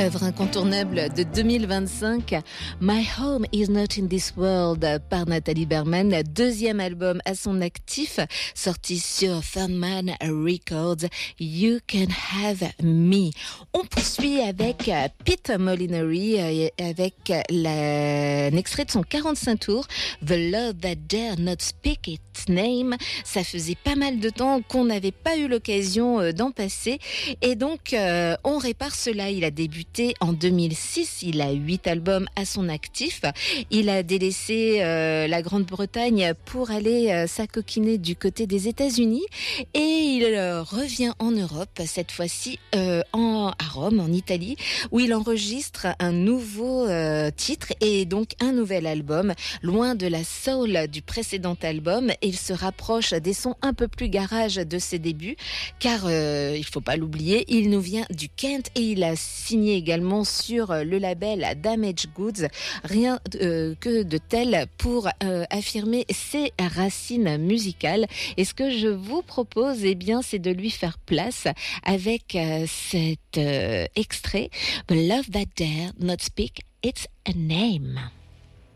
Œuvre incontournable de 2025, My Home Is Not in This World par Nathalie Berman, deuxième album à son actif, sorti sur Thunman Records, You Can Have Me. On poursuit avec Peter Molinari, avec un extrait de son 45 tours, The Love That Dare Not Speak Its Name. Ça faisait pas mal de temps qu'on n'avait pas eu l'occasion d'en passer, et donc on répare cela. Il a débuté en 2006, il a 8 albums à son actif. Il a délaissé la Grande-Bretagne pour aller s'acoquiner du côté des États-Unis, et il revient en Europe, cette fois-ci à Rome, en Italie, où il enregistre un nouveau titre et donc un nouvel album, loin de la soul du précédent album. Et il se rapproche des sons un peu plus garage de ses débuts, car il faut pas l'oublier, il nous vient du Kent et il a signé également sur le label Damaged Goods, rien que de tel pour affirmer ses racines musicales. Et ce que je vous propose, eh bien, c'est de lui faire place avec cet extrait, The Love That Dare Not Speak Its Name.